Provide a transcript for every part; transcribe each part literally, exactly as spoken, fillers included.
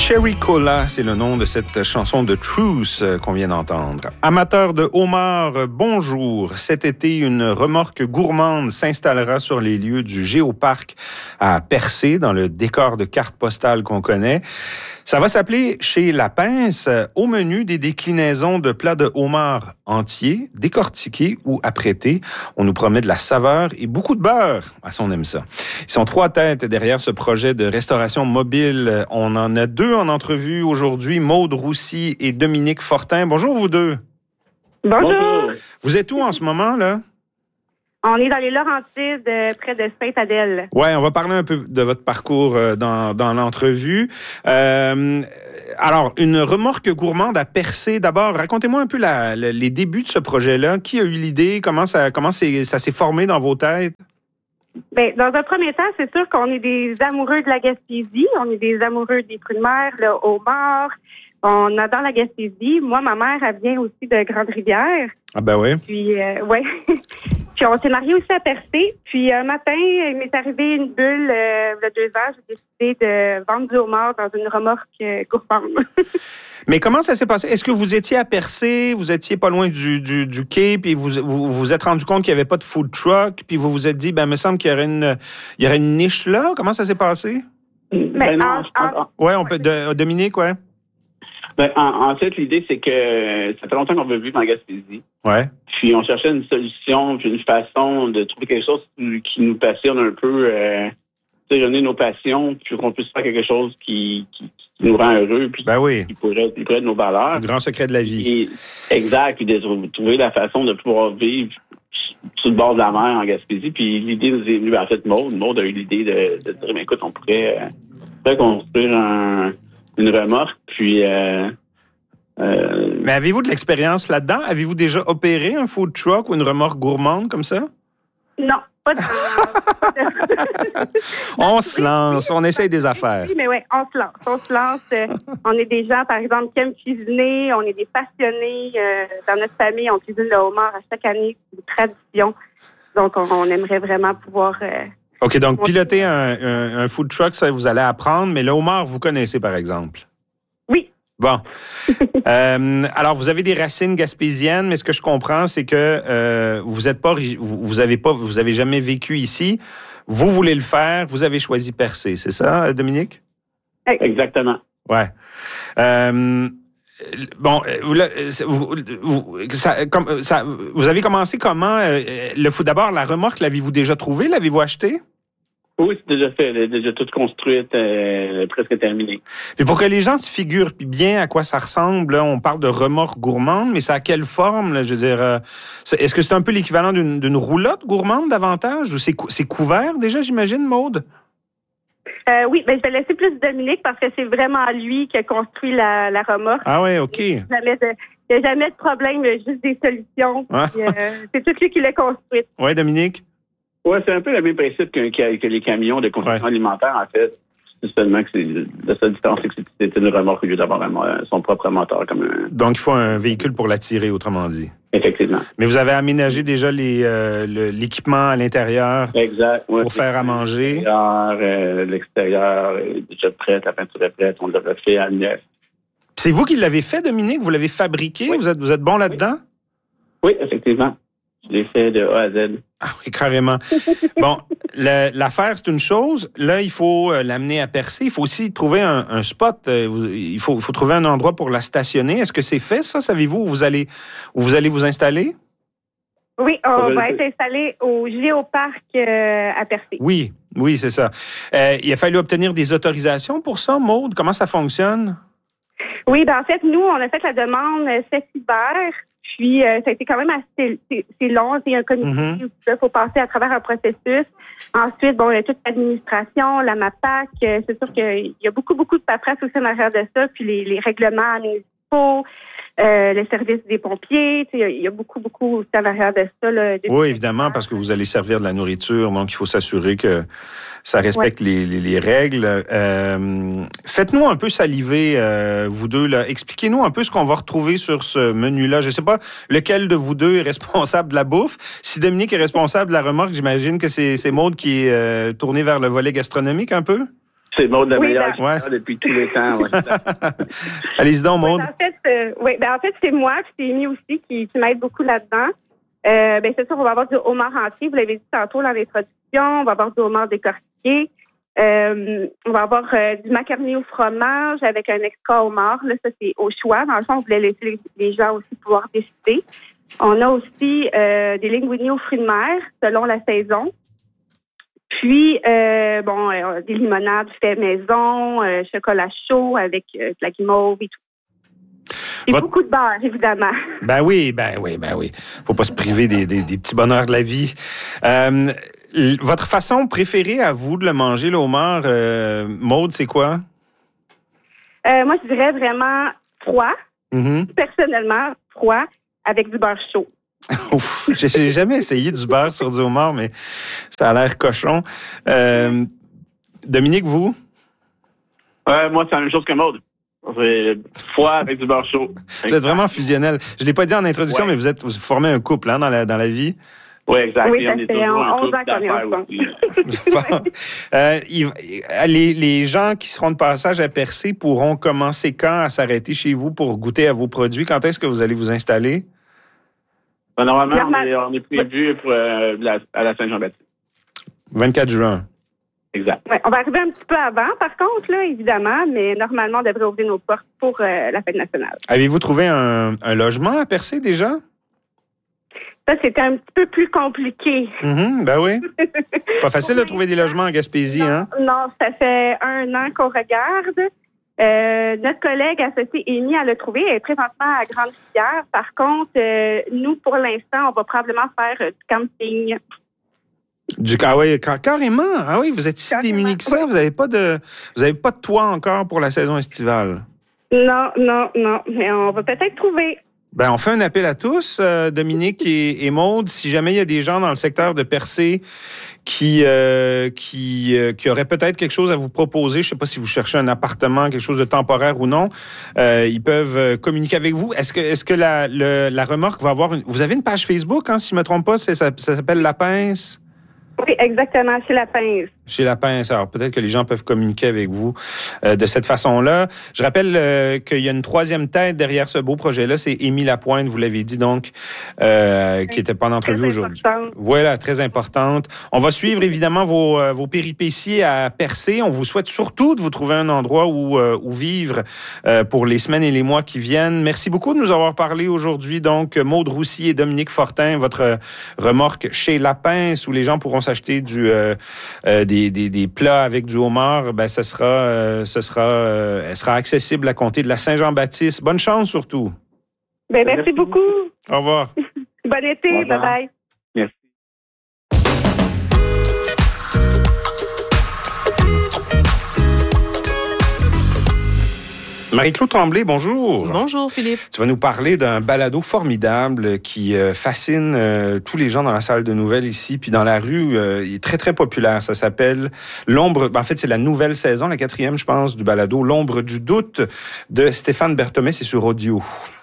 Cherry Cola, c'est le nom de cette chanson de Truth qu'on vient d'entendre. Amateurs de homards, bonjour. Cet été, une remorque gourmande s'installera sur les lieux du Géoparc à Percé, dans le décor de carte postale qu'on connaît. Ça va s'appeler Chez La Pince. Au menu, des déclinaisons de plats de homard entiers, décortiqués ou apprêtés. On nous promet de la saveur et beaucoup de beurre. Ah, ça, on aime ça. Ils sont trois têtes derrière ce projet de restauration mobile. On en a deux en entrevue aujourd'hui, Maude Roussy et Dominique Fortin. Bonjour, vous deux. Bonjour. Vous êtes où en ce moment, là? On est dans les Laurentides, euh, près de Sainte-Adèle. Oui, on va parler un peu de votre parcours euh, dans, dans l'entrevue. Euh, alors, une remorque gourmande à Percé. D'abord, racontez-moi un peu la, la, les débuts de ce projet-là. Qui a eu l'idée? Comment ça, comment c'est, ça s'est formé dans vos têtes? Bien, dans un premier temps, c'est sûr qu'on est des amoureux de la Gaspésie. On est des amoureux des fruits de mer, le homard. On adore la Gaspésie. Moi, ma mère, elle vient aussi de Grande-Rivière. Ah ben oui. Puis, euh, ouais. Puis on s'est mariés aussi à Percé. Puis un matin, il m'est arrivé une bulle. Euh, il y a deux ans, j'ai décidé de vendre du homard dans une remorque euh, gourmande. Mais comment ça s'est passé? Est-ce que vous étiez à Percé, vous étiez pas loin du, du, du quai, puis vous vous vous êtes rendu compte qu'il n'y avait pas de food truck, puis vous vous êtes dit, ben, il me semble qu'il y aurait une, il y aurait une niche là? Comment ça s'est passé? Ben, en, en, en, ouais, on peut, de, Dominique, ouais. Ben, en, en fait, l'idée, c'est que ça fait longtemps qu'on veut vivre en Gaspésie. Ouais. Puis on cherchait une solution, puis une façon de trouver quelque chose qui nous passionne un peu, euh, donner nos passions, puis qu'on puisse faire quelque chose qui, qui, qui nous rend heureux, puis ben oui. qui, pourrait, qui pourrait être nos valeurs. Le grand secret de la vie. Et, exact, puis de trouver la façon de pouvoir vivre sur le bord de la mer en Gaspésie. Puis l'idée nous est venue, en fait, Maude. Maude a eu l'idée de, de dire, mais écoute, on pourrait, euh, on pourrait construire un, une remorque, puis... Euh, Euh, Mais avez-vous de l'expérience là-dedans? Avez-vous déjà opéré un food truck ou une remorque gourmande comme ça? Non, pas de... On se lance, on essaye des affaires. Oui, mais oui, on se lance. On se lance. On est des gens, par exemple, qui aiment cuisiner. On est des passionnés. Euh, dans notre famille, on cuisine le homard à chaque année. C'est une tradition. Donc, on, on aimerait vraiment pouvoir... Euh, OK, donc piloter un, un, un food truck, ça, vous allez apprendre. Mais le homard, vous connaissez, par exemple? Oui. Bon. euh, alors, vous avez des racines gaspésiennes, mais ce que je comprends, c'est que euh, vous êtes pas, vous, vous avez pas, vous avez jamais vécu ici. Vous voulez le faire, vous avez choisi Percé, c'est ça, Dominique? Exactement. Ouais. Euh, bon, vous, vous, ça, comme, ça, vous avez commencé comment? Le food, d'abord, la remorque, l'avez-vous déjà trouvée? L'avez-vous achetée? Oui, c'est déjà fait. Elle est déjà toute construite, euh, presque terminée. Et pour que les gens se figurent bien à quoi ça ressemble, là, on parle de remorque gourmande, mais c'est à quelle forme? Là, je veux dire, euh, est-ce que c'est un peu l'équivalent d'une, d'une roulotte gourmande davantage? Ou c'est, c'est couvert déjà, j'imagine, Maude? Euh, oui, ben, je vais laisser plus Dominique parce que c'est vraiment lui qui a construit la, la remorque. Ah oui, OK. Il n'y a jamais de problème, juste des solutions. Ah. Puis, euh, c'est tout lui qui l'a construite. Oui, Dominique? Oui, c'est un peu le même principe que, que, que les camions de construction ouais. alimentaire, en fait. C'est seulement que c'est, la seule différence, c'est que c'est une remorque au lieu d'avoir un, son propre moteur. Comme un... Donc, il faut un véhicule pour l'attirer, autrement dit. Effectivement. Mais vous avez aménagé déjà les, euh, le, l'équipement à l'intérieur exact, ouais, pour faire à manger. L'extérieur, euh, l'extérieur est déjà prêt, la peinture est prête, on l'a refait à neuf. C'est vous qui l'avez fait, Dominique? Vous l'avez fabriqué? Oui. Vous êtes, vous êtes bon là-dedans? Oui, oui effectivement. Je l'ai fait de A à Z. Ah oui, carrément. Bon, le, l'affaire, c'est une chose. Là, il faut euh, l'amener à Percé. Il faut aussi trouver un, un spot. Euh, vous, il, faut, il faut trouver un endroit pour la stationner. Est-ce que c'est fait, ça? Savez-vous où vous allez, où vous, allez vous installer? Oui, on va être installé au Géoparc euh, à Percé. Oui, oui, c'est ça. Euh, il a fallu obtenir des autorisations pour ça, Maude? Comment ça fonctionne? Oui, ben en fait, nous, on a fait la demande cet hiver. Puis, euh, ça a été quand même assez c'est, c'est long. C'est un comité mm-hmm. où il faut passer à travers un processus. Ensuite, bon, il y a toute l'administration, la MAPAC. Euh, c'est sûr qu'il y a beaucoup, beaucoup de paperasse aussi en arrière de ça. Puis, les, les règlements municipaux, euh, le service des pompiers. Il y, a, il y a beaucoup, beaucoup aussi en arrière de ça. Là, oui, évidemment, parce que vous allez servir de la nourriture. Donc, il faut s'assurer que ça respecte ouais. les, les, les règles. Euh, faites-nous un peu saliver, euh, vous deux. Là. Expliquez-nous un peu ce qu'on va retrouver sur ce menu-là. Je ne sais pas lequel de vous deux est responsable de la bouffe. Si Dominique est responsable de la remorque, j'imagine que c'est, c'est Maude qui est euh, tournée vers le volet gastronomique un peu? C'est Maude la Oui, meilleure ben- ouais. depuis tous les temps. Ouais. Allez-y donc, Maude. Oui, en fait, euh, oui, ben, en fait, c'est moi, puis c'est Amy aussi qui, qui m'aide beaucoup là-dedans. Euh, ben, c'est sûr, on va avoir du homard entier. Vous l'avez dit tantôt dans l'introduction. On va avoir du homard décortiqué. Euh, on va avoir euh, du macaroni au fromage avec un extra homard. Là, ça, c'est au choix. Dans le fond, on voulait laisser les, les gens aussi pouvoir décider. On a aussi euh, des linguini aux fruits de mer, selon la saison. Puis, euh, bon, euh, des limonades faites maison, euh, chocolat chaud avec euh, de la guimauve et tout. Et Votre... beaucoup de beurre, évidemment. Ben oui, ben oui, ben oui. Faut pas se priver des, des, des petits bonheurs de la vie. Euh, votre façon préférée à vous de le manger, le homard, euh, Maude, c'est quoi? Euh, moi, je dirais vraiment froid. Mm-hmm. Personnellement, froid, avec du beurre chaud. Ouf, j'ai jamais essayé du beurre sur du homard, mais ça a l'air cochon. Euh, Dominique, vous? Euh, moi, c'est la même chose que Maude. Froid avec du beurre chaud. Vous êtes vraiment fusionnel. Je ne l'ai pas dit en introduction, ouais. mais vous êtes vous formez un couple hein, dans, la, dans la vie. Oui, exactement. Oui, on est toujours un couple d'affaires aussi. Bon. euh, il, les, les gens qui seront de passage à Percé pourront commencer quand à s'arrêter chez vous pour goûter à vos produits? Quand est-ce que vous allez vous installer? Ben, normalement, Normal. on, est, on est prévu pour, euh, la, à la Saint-Jean-Baptiste. vingt-quatre juin. Exact. Ouais, on va arriver un petit peu avant, par contre, là, évidemment, mais normalement, on devrait ouvrir nos portes pour euh, la fête nationale. Avez-vous trouvé un, un logement à Percé déjà? Ça, c'était un petit peu plus compliqué. Mm-hmm, ben oui. Pas facile de trouver des logements en Gaspésie, non, hein? Non, ça fait un an qu'on regarde. Euh, notre collègue associée Amy, elle l'a trouvé. Elle est présentement à Grande-Rivière. Par contre, euh, nous, pour l'instant, on va probablement faire euh, du camping. Du ah oui, carrément. Ah oui, vous êtes si démunis que ça. Oui. Vous n'avez pas de vous avez pas de toit encore pour la saison estivale. Non, non, non. Mais on va peut-être trouver. Ben, on fait un appel à tous, euh, Dominique et, et Maude. Si jamais il y a des gens dans le secteur de Percé qui euh, qui euh, qui auraient peut-être quelque chose à vous proposer, je ne sais pas si vous cherchez un appartement, quelque chose de temporaire ou non, euh, ils peuvent communiquer avec vous. Est-ce que est-ce que la le, la remorque va avoir une... Vous avez une page Facebook, hein, si je ne me trompe pas, c'est, ça, ça s'appelle La Pince? Oui, exactement, chez La Pince. Chez La Pince. Alors, peut-être que les gens peuvent communiquer avec vous euh, de cette façon-là. Je rappelle euh, qu'il y a une troisième tête derrière ce beau projet-là. C'est Amy Lapointe, vous l'avez dit, donc, euh, oui, qui était pas en entrevue aujourd'hui. Voilà, très importante. On va suivre, évidemment, vos, euh, vos péripéties à Percé. On vous souhaite surtout de vous trouver un endroit où, euh, où vivre euh, pour les semaines et les mois qui viennent. Merci beaucoup de nous avoir parlé aujourd'hui. Donc, Maude Roussy et Dominique Fortin, votre remorque chez La Pince, où les gens pourront s'acheter du, euh, euh, des, des, des plats avec du homard, ben, ce sera, euh, ce sera, euh, elle sera accessible à compter de la Saint-Jean-Baptiste. Bonne chance surtout. Ben, merci, merci beaucoup. Au revoir. Bon été. Bye bye. Merci. Marie-Claude Tremblay, bonjour. Bonjour, Philippe. Tu vas nous parler d'un balado formidable qui euh, fascine euh, tous les gens dans la salle de nouvelles ici, puis dans la rue. Euh, il est très, très populaire. Ça s'appelle L'ombre... En fait, c'est la nouvelle saison, la quatrième, je pense, du balado L'ombre du doute de Stéphane Berthomé. C'est sur audio.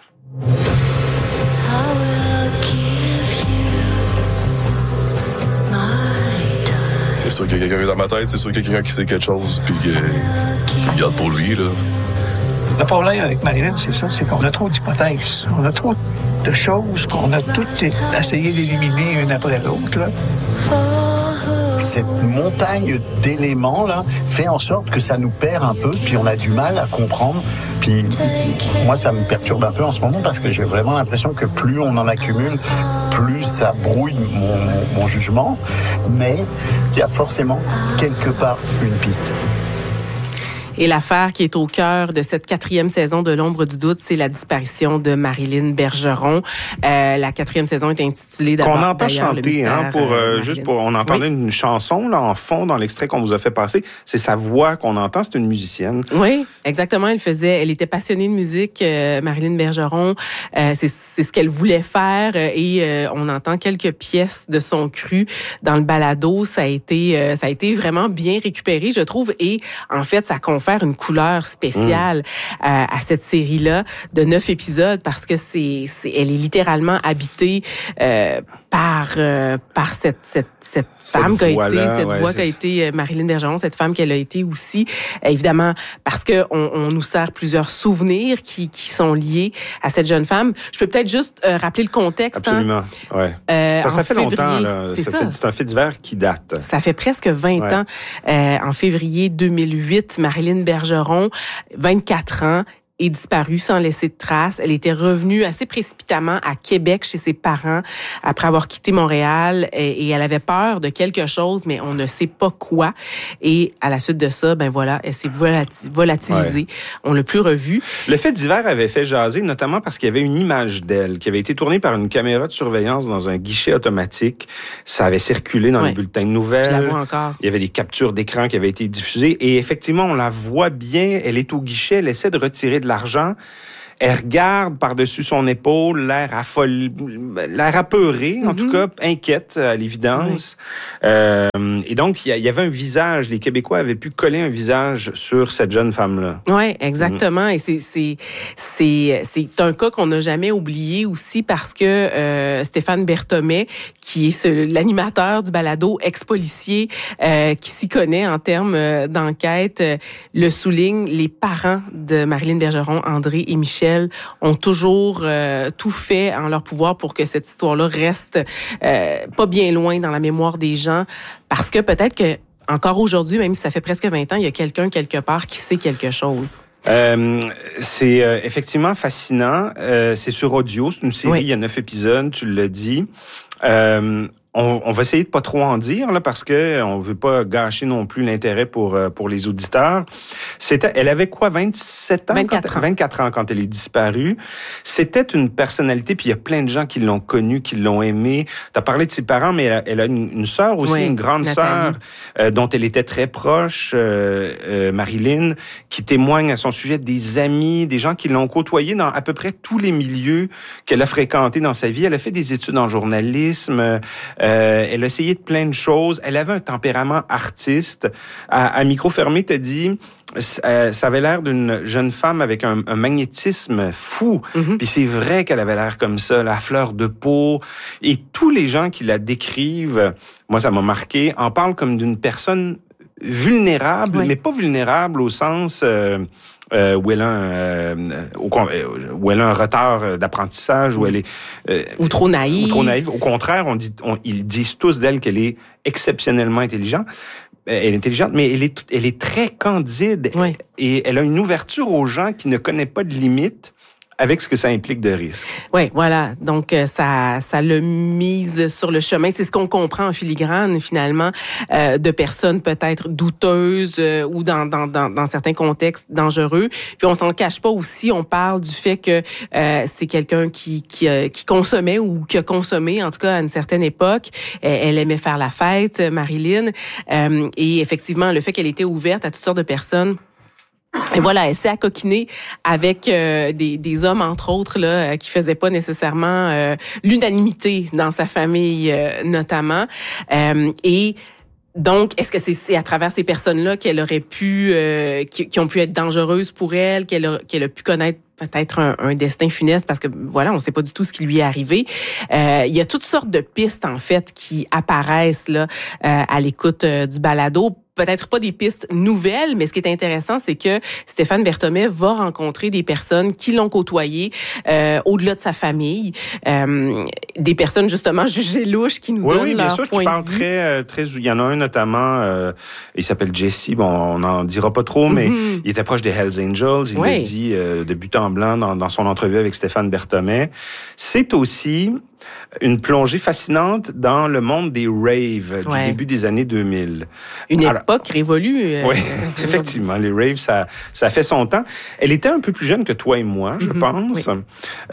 C'est sûr qu'il y a quelqu'un dans ma tête, c'est sûr qu'il y a quelqu'un qui sait quelque chose, puis qui, qui garde pour lui, là. Le problème avec Marilyn, c'est ça, c'est qu'on a trop d'hypothèses. On a trop de choses qu'on a toutes essayé d'éliminer une après l'autre, là. Cette montagne d'éléments là fait en sorte que ça nous perd un peu, puis on a du mal à comprendre. Puis moi, ça me perturbe un peu en ce moment parce que j'ai vraiment l'impression que plus on en accumule, plus ça brouille mon, mon jugement. Mais il y a forcément quelque part une piste. Et l'affaire qui est au cœur de cette quatrième saison de L'ombre du doute, c'est la disparition de Marilyn Bergeron. Euh, la quatrième saison est intitulée d'abord, qu'on entend chanter, le mystère, hein, pour euh, juste pour on entendait oui. une chanson là en fond dans l'extrait qu'on vous a fait passer. C'est sa voix qu'on entend. C'est une musicienne. Oui, exactement. Elle faisait, elle était passionnée de musique, euh, Marilyn Bergeron. Euh, c'est, c'est ce qu'elle voulait faire euh, et euh, on entend quelques pièces de son cru dans le balado. Ça a été, euh, ça a été vraiment bien récupéré, je trouve. Et en fait, ça confirme confère une couleur spéciale mmh. à, à cette série-là de neuf épisodes parce que c'est, c'est elle est littéralement habitée euh, par euh, par cette cette cette femme qui a été cette ouais, voix qui a été Marilyn Bergeron, cette femme qu'elle a été aussi, évidemment parce que on, on nous sert plusieurs souvenirs qui qui sont liés à cette jeune femme. Je peux peut-être juste euh, rappeler le contexte. Absolument. Hein? Ouais. Euh, ça fait février, longtemps là. C'est ça. Fait, c'est un fait divers qui date. Ça fait presque vingt ouais. ans. Euh, en février deux mille huit, Marilyn Bergeron, vingt-quatre ans, est disparue sans laisser de traces. Elle était revenue assez précipitamment à Québec chez ses parents après avoir quitté Montréal et, et elle avait peur de quelque chose, mais on ne sait pas quoi. Et à la suite de ça, ben voilà, elle s'est volati- volatilisée. Ouais. On l'a plus revue. Le fait divers avait fait jaser, notamment parce qu'il y avait une image d'elle qui avait été tournée par une caméra de surveillance dans un guichet automatique. Ça avait circulé dans ouais. les bulletins de nouvelles. Je la vois encore. Il y avait des captures d'écran qui avaient été diffusées et effectivement, on la voit bien. Elle est au guichet, elle essaie de retirer de l'argent. Elle regarde par-dessus son épaule, l'air affolé, l'air apeuré, mm-hmm. en tout cas, inquiète à l'évidence. Oui. Euh, et donc, il y, y avait un visage. Les Québécois avaient pu coller un visage sur cette jeune femme-là. Oui, exactement. Mm. Et c'est, c'est, c'est, c'est un cas qu'on n'a jamais oublié aussi parce que euh, Stéphane Berthommet, qui est ce, l'animateur du balado ex-policier, euh, qui s'y connaît en termes d'enquête, euh, le souligne. Les parents de Marilyn Bergeron, André et Michel, ont toujours euh, tout fait en leur pouvoir pour que cette histoire-là reste euh, pas bien loin dans la mémoire des gens, parce que peut-être que encore aujourd'hui, même si ça fait presque vingt ans, il y a quelqu'un quelque part qui sait quelque chose. Euh, c'est euh, effectivement fascinant. Euh, c'est sur audio, c'est une série, oui. Il y a neuf épisodes, tu l'as dit. Euh, On, on va essayer de pas trop en dire là parce que on veut pas gâcher non plus l'intérêt pour pour les auditeurs. C'était, elle avait quoi, vingt-sept ans, vingt-quatre ans. vingt-quatre ans quand elle est disparue. C'était une personnalité, puis il y a plein de gens qui l'ont connue, qui l'ont aimée. T'as parlé de ses parents, mais elle a, elle a une, une sœur aussi, oui, une grande sœur euh, dont elle était très proche, euh, euh, Marilyn, qui témoigne à son sujet des amis, des gens qui l'ont côtoyée dans à peu près tous les milieux qu'elle a fréquentés dans sa vie. Elle a fait des études en journalisme. Euh, elle a essayé de plein de choses. Elle avait un tempérament artiste. À, à micro fermé, t'as dit, euh, ça avait l'air d'une jeune femme avec un, un magnétisme fou. Mm-hmm. Puis c'est vrai qu'elle avait l'air comme ça, la fleur de peau. Et tous les gens qui la décrivent, moi ça m'a marqué, en parlent comme d'une personne vulnérable, oui. mais pas vulnérable au sens... Euh, Euh, où elle a un, euh, où elle a un retard d'apprentissage, où elle est euh, ou trop naïve. Ou trop naïve. Au contraire, on dit, on, ils disent tous d'elle qu'elle est exceptionnellement intelligente. Elle est intelligente, mais elle est, elle est très candide oui. et elle a une ouverture aux gens qui ne connaissent pas de limites. Avec ce que ça implique de risque. Oui, voilà. Donc, ça, ça le mise sur le chemin. C'est ce qu'on comprend en filigrane, finalement, euh, de personnes peut-être douteuses euh, ou dans, dans, dans, dans certains contextes dangereux. Puis, on s'en cache pas aussi. On parle du fait que euh, c'est quelqu'un qui, qui, euh, qui consommait ou qui a consommé, en tout cas, à une certaine époque. Elle aimait faire la fête, Marilyn. Euh, et effectivement, le fait qu'elle était ouverte à toutes sortes de personnes. Et voilà, elle s'est accoquinée avec euh, des, des hommes, entre autres, là, qui faisaient pas nécessairement euh, l'unanimité dans sa famille, euh, notamment. Euh, et donc, est-ce que c'est, c'est à travers ces personnes-là qu'elle aurait pu, euh, qui, qui ont pu être dangereuses pour elle, qu'elle a, qu'elle a pu connaître peut-être un, un destin funeste, parce que voilà, on sait pas du tout ce qui lui est arrivé. Euh, il y a toutes sortes de pistes, en fait, qui apparaissent là euh, à l'écoute euh, du balado. Peut-être pas des pistes nouvelles, mais ce qui est intéressant, c'est que Stéphane Berthommet va rencontrer des personnes qui l'ont côtoyé euh, au-delà de sa famille, euh, des personnes justement jugées louches qui nous oui, donnent oui, leur sûr, point de vue. Très, très, il y en a un notamment, euh, il s'appelle Jesse, bon, on n'en dira pas trop, mais mm-hmm. il était proche des Hells Angels, il oui. l'a dit euh, de but en blanc dans, dans son entrevue avec Stéphane Berthommet. C'est aussi une plongée fascinante dans le monde des raves du ouais. début des années deux mille. Une Alors, époque révolue. Euh, oui, effectivement, les raves, ça, ça fait son temps. Elle était un peu plus jeune que toi et moi, je mm-hmm, pense. Oui.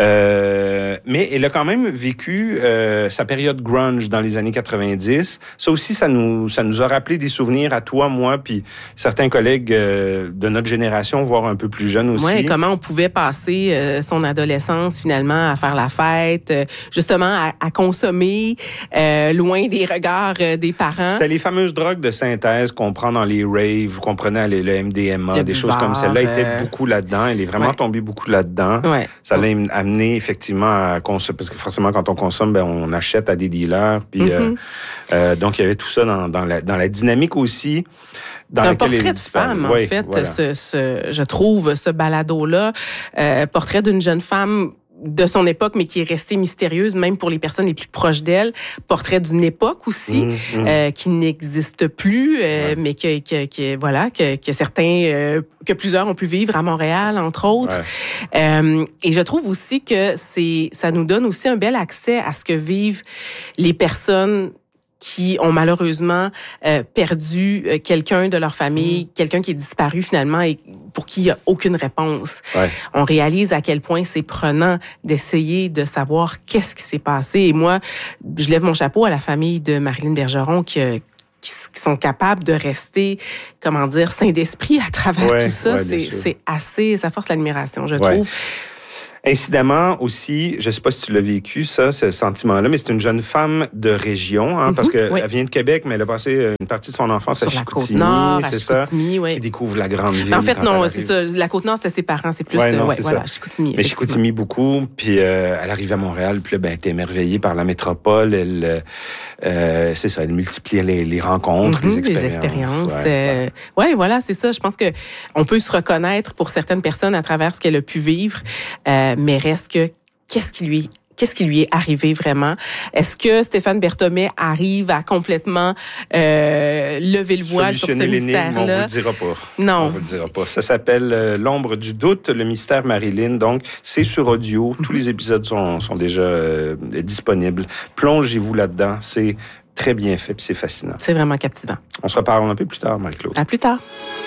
Euh, mais elle a quand même vécu euh, sa période grunge dans les années quatre-vingt-dix. Ça aussi, ça nous, ça nous a rappelé des souvenirs à toi, moi, puis certains collègues euh, de notre génération, voire un peu plus jeunes aussi. Oui, comment on pouvait passer euh, son adolescence, finalement, à faire la fête. Euh, justement, justement à, à consommer euh, loin des regards euh, des parents. C'était les fameuses drogues de synthèse qu'on prend dans les raves, qu'on prenait le M D M A, le des buvard, choses comme ça. Là, elle était euh... beaucoup là-dedans. Elle est vraiment ouais. tombée beaucoup là-dedans. Ouais. Ça l'a amené effectivement à consommer, parce que forcément, quand on consomme, ben, on achète à des dealers. Puis, mm-hmm. euh, euh, donc, il y avait tout ça dans, dans, la, dans la dynamique aussi. C'est un portrait de femme, en oui, fait, voilà. ce, ce, je trouve, ce balado-là. Euh, portrait d'une jeune femme de son époque, mais qui est restée mystérieuse, même pour les personnes les plus proches d'elle. Portrait d'une époque aussi, mmh, mmh. Euh, qui n'existe plus, euh, ouais. mais que, que, que voilà, que, que certains, euh, que plusieurs ont pu vivre à Montréal, entre autres. Ouais. Euh, et je trouve aussi que c'est, ça nous donne aussi un bel accès à ce que vivent les personnes qui ont malheureusement euh, perdu euh, quelqu'un de leur famille, mmh. quelqu'un qui est disparu finalement et pour qui il n'y a aucune réponse. Ouais. On réalise à quel point c'est prenant d'essayer de savoir qu'est-ce qui s'est passé. Et moi, je lève mon chapeau à la famille de Marilyn Bergeron qui, qui, qui sont capables de rester, comment dire, sains d'esprit à travers ouais, tout ça. Ouais, c'est, c'est assez, ça force l'admiration, je ouais. trouve. Incidemment aussi, je ne sais pas si tu l'as vécu, ça, ce sentiment-là, mais c'est une jeune femme de région, hein, mm-hmm, parce qu'elle oui. vient de Québec, mais elle a passé une partie de son enfance sur à Chicoutimi, Côte-Nord, c'est à ça, Chicoutimi, oui. qui découvre la grande ville. En fait, non, c'est ça. La Côte-Nord, c'était ses parents, c'est plus, ouais, non, euh, ouais, c'est voilà, ça. Chicoutimi. Mais Chicoutimi beaucoup, puis euh, elle arrive à Montréal, puis là, ben, elle était émerveillée par la métropole. Elle, euh, c'est ça, elle multipliait les, les rencontres, mm-hmm, les expériences. Les expériences. Ouais, euh, ouais. ouais, voilà, c'est ça. Je pense que on peut se reconnaître pour certaines personnes à travers ce qu'elle a pu vivre, euh, mais reste que Qu'est-ce qui lui, qu'est-ce qui lui est arrivé vraiment? Est-ce que Stéphane Berthommet arrive à complètement euh, lever le voile sur ce mystère-là? On vous le dira pas. Non. On vous le dira pas. Ça s'appelle euh, L'ombre du doute, le mystère Marilyn. Donc, c'est sur audio. Mm-hmm. Tous les épisodes sont, sont déjà euh, disponibles. Plongez-vous là-dedans. C'est très bien fait puis c'est fascinant. C'est vraiment captivant. On se reparle un peu plus tard, Marie-Claude. À plus tard.